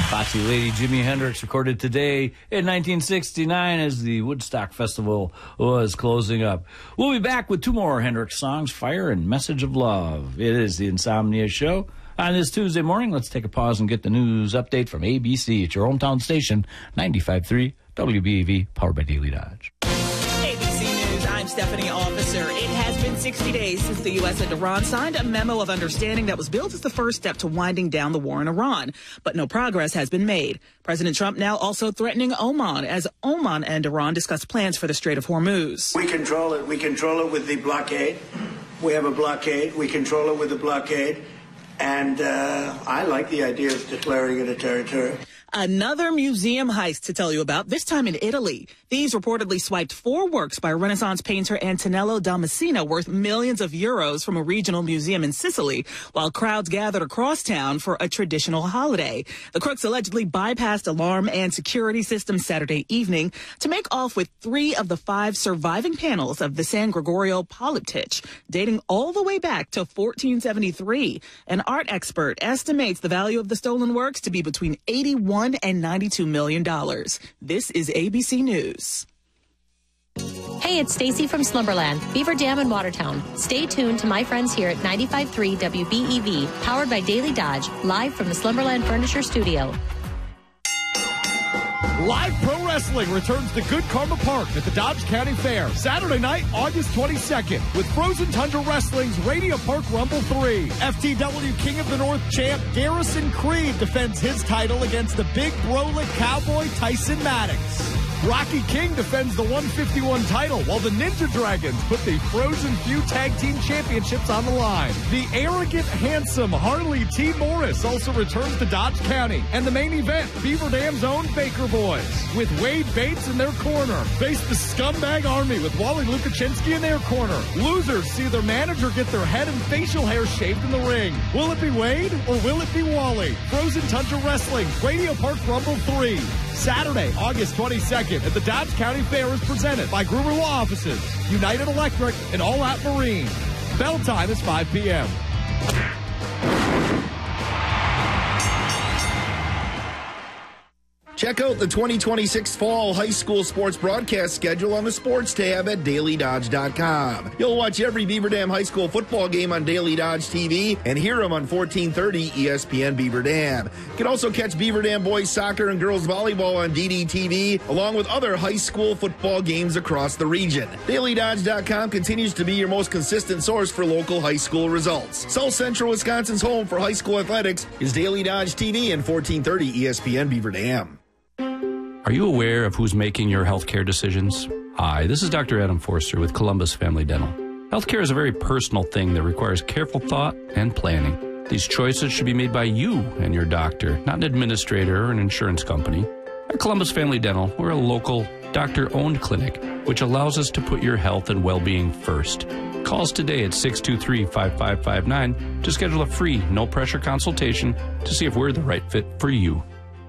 Foxy Lady Jimi Hendrix recorded today in 1969 as the Woodstock Festival was closing up. We'll be back with two more Hendrix songs, Fire and Message of Love. It is the Insomnia Show. On this Tuesday morning, let's take a pause and get the news update from ABC at your hometown station, 95.3 WBEV, powered by Daily Dodge. ABC News, I'm Stephanie Officer. It has been 60 days since the U.S. and Iran signed a memo of understanding that was billed as the first step to winding down the war in Iran. But no progress has been made. President Trump now also threatening Oman as Oman and Iran discuss plans for the Strait of Hormuz. We control it. We control it with the blockade. We have a blockade. We control it with the blockade. And I like the idea of declaring it a territory. Another museum heist to tell you about, this time in Italy. Thieves reportedly swiped 4 works by Renaissance painter Antonello da Messina worth millions of euros from a regional museum in Sicily, while crowds gathered across town for a traditional holiday. The crooks allegedly bypassed alarm and security systems Saturday evening to make off with 3 of the 5 surviving panels of the San Gregorio polyptych, dating all the way back to 1473. An art expert estimates the value of the stolen works to be between $81 and $92 million. This is ABC News. Hey, it's Stacy from Slumberland, Beaver Dam in Watertown. Stay tuned to my friends here at 95.3 WBEV, powered by Daily Dodge, live from the Slumberland Furniture Studio. Live Pro Wrestling returns to Good Karma Park at the Dodge County Fair, Saturday night, August 22nd, with Frozen Tundra Wrestling's Radio Park Rumble 3. FTW King of the North champ Garrison Creed defends his title against the big brolic cowboy Tyson Maddox. Rocky King defends the 151 title, while the Ninja Dragons put the Frozen Feud Tag Team Championships on the line. The arrogant, handsome Harley T. Morris also returns to Dodge County. And the main event, Beaver Dam's own Baker Boys, with Wade Bates in their corner, face the Scumbag Army with Wally Lukashinsky in their corner. Losers see their manager get their head and facial hair shaved in the ring. Will it be Wade or will it be Wally? Frozen Tundra Wrestling, Radio Park Rumble 3. Saturday, August 22nd at the Dodge County Fair is presented by Gruber Law Offices, United Electric, and All Out Marine. Bell time is 5 p.m. Check out the 2026 Fall High School Sports broadcast schedule on the Sports tab at DailyDodge.com. You'll watch every Beaver Dam High School football game on Daily Dodge TV and hear them on 1430 ESPN Beaver Dam. You can also catch Beaver Dam boys soccer and girls volleyball on DDTV, along with other high school football games across the region. DailyDodge.com continues to be your most consistent source for local high school results. South Central Wisconsin's home for high school athletics is Daily Dodge TV and 1430 ESPN Beaver Dam. Are you aware of who's making your healthcare decisions? Hi, this is Dr. Adam Forster with Columbus Family Dental. Healthcare is a very personal thing that requires careful thought and planning. These choices should be made by you and your doctor, not an administrator or an insurance company. At Columbus Family Dental, we're a local, doctor-owned clinic, which allows us to put your health and well-being first. Call us today at 623-5559 to schedule a free, no-pressure consultation to see if we're the right fit for you.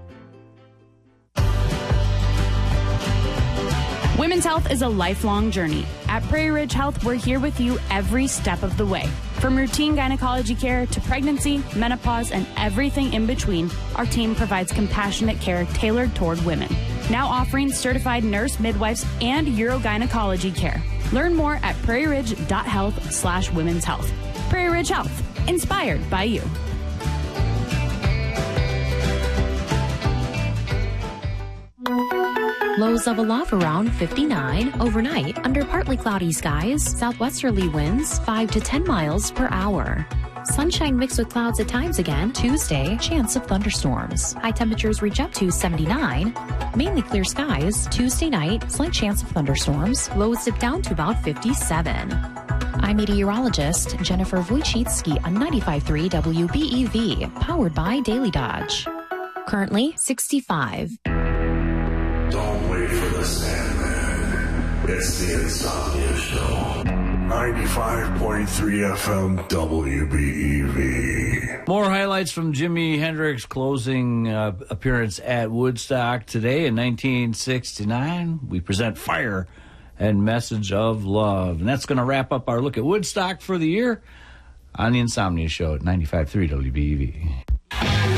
Women's health is a lifelong journey. At Prairie Ridge Health, we're here with you every step of the way. From routine gynecology care to pregnancy, menopause, and everything in between, our team provides compassionate care tailored toward women. Now offering certified nurse, midwives, and urogynecology care. Learn more at prairieridge.health/women's health. Prairie Ridge Health, inspired by you. Lows of a love around 59. Overnight, under partly cloudy skies, southwesterly winds 5 to 10 miles per hour. Sunshine mixed with clouds at times again. Tuesday, chance of thunderstorms. High temperatures reach up to 79. Mainly clear skies. Tuesday night, slight chance of thunderstorms. Lows dip down to about 57. I'm meteorologist Jennifer Wojcicki on 95.3 WBEV, powered by Daily Dodge. Currently, 65. Don't wait for the Sandman. It's the Insomnia Show. 95.3 FM WBEV. More highlights from Jimi Hendrix's closing appearance at Woodstock today in 1969. We present Fire and Message of Love. And that's going to wrap up our look at Woodstock for the year on the Insomnia Show at 95.3 WBEV.